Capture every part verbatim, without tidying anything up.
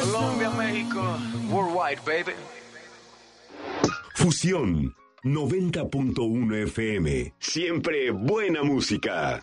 Colombia, México, worldwide, baby. Fusión noventa punto uno F M. Siempre buena música.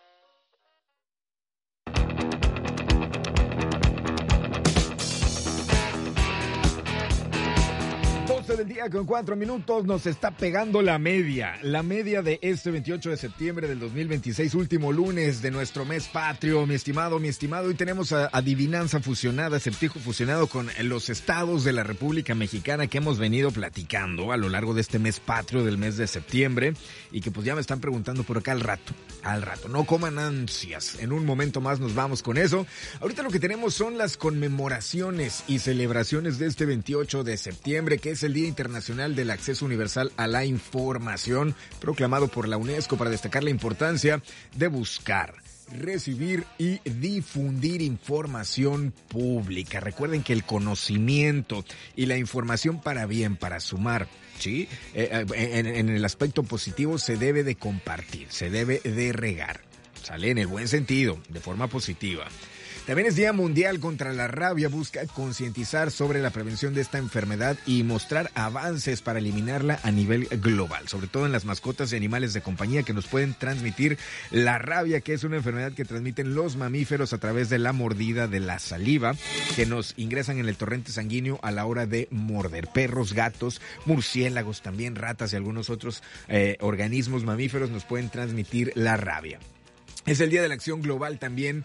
Del día con cuatro minutos nos está pegando la media, la media de este veintiocho de septiembre del dos mil veintiséis, último lunes de nuestro mes patrio, mi estimado, mi estimado. Hoy tenemos a, adivinanza fusionada, acertijo fusionado con los estados de la República Mexicana que hemos venido platicando a lo largo de este mes patrio del mes de septiembre y que pues ya me están preguntando por acá al rato, al rato, no coman ansias, en un momento más nos vamos con eso. Ahorita lo que tenemos son las conmemoraciones y celebraciones de este veintiocho de septiembre, que es el Día Internacional del Acceso Universal a la Información, proclamado por la UNESCO para destacar la importancia de buscar, recibir y difundir información pública. Recuerden que el conocimiento y la información para bien, para sumar, ¿sí? Eh, en, en el aspecto positivo se debe de compartir, se debe de regar, ¿sale? En el buen sentido, de forma positiva. También es Día Mundial contra la Rabia, busca concientizar sobre la prevención de esta enfermedad y mostrar avances para eliminarla a nivel global, sobre todo en las mascotas y animales de compañía que nos pueden transmitir la rabia, que es una enfermedad que transmiten los mamíferos a través de la mordida de la saliva, que nos ingresan en el torrente sanguíneo a la hora de morder. Perros, gatos, murciélagos, también ratas y algunos otros eh, organismos mamíferos nos pueden transmitir la rabia. Es el Día de la Acción Global también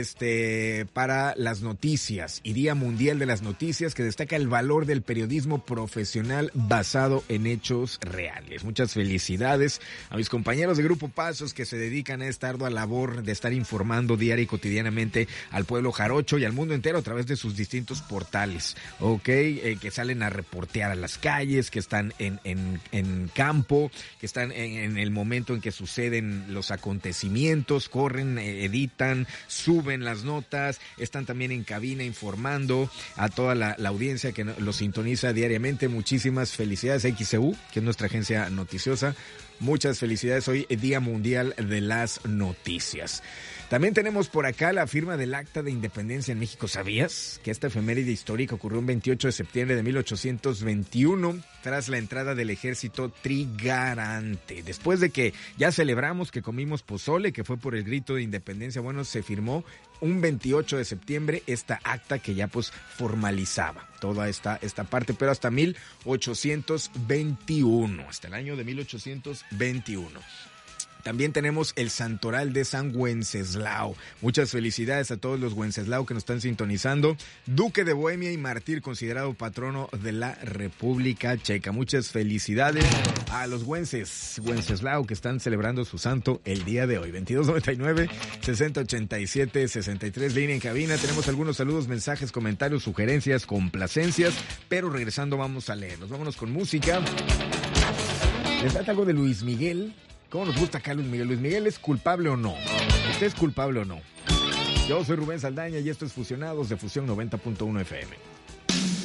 este, para las noticias y Día Mundial de las Noticias, que destaca el valor del periodismo profesional basado en hechos reales. Muchas felicidades a mis compañeros de Grupo Pasos que se dedican a esta ardua labor de estar informando diaria y cotidianamente al pueblo jarocho y al mundo entero a través de sus distintos portales, ¿ok? Eh, que salen a reportear a las calles, que están en, en, en campo, que están en, en el momento en que suceden los acontecimientos, corren, editan, suben las notas, están también en cabina informando a toda la, la audiencia que los sintoniza diariamente. Muchísimas felicidades a X C U, que es nuestra agencia noticiosa. Muchas felicidades, hoy Día Mundial de las Noticias. También tenemos por acá la firma del Acta de Independencia en México. ¿Sabías que esta efeméride histórica ocurrió un veintiocho de septiembre de mil ochocientos veintiuno tras la entrada del ejército trigarante? Después de que ya celebramos que comimos pozole, que fue por el grito de independencia, bueno, se firmó un veintiocho de septiembre esta acta que ya pues formalizaba toda esta, esta parte, pero hasta mil ochocientos veintiuno, hasta el año de mil ochocientos veintiuno. También tenemos el Santoral de San Wenceslao. Muchas felicidades a todos los Wenceslao que nos están sintonizando. Duque de Bohemia y mártir, considerado patrono de la República Checa. Muchas felicidades a los Wences, Wenceslao, que están celebrando su santo el día de hoy. veintidós noventa y nueve, sesenta ochenta y siete, sesenta y tres, línea en cabina. Tenemos algunos saludos, mensajes, comentarios, sugerencias, complacencias, pero regresando vamos a leerlos. Vámonos con música. ¿Les da algo de Luis Miguel? ¿Cómo nos gusta acá Luis Miguel? ¿Luis Miguel es culpable o no? ¿Usted es culpable o no? Yo soy Rubén Saldaña y esto es Fusionados de Fusión noventa punto uno F M.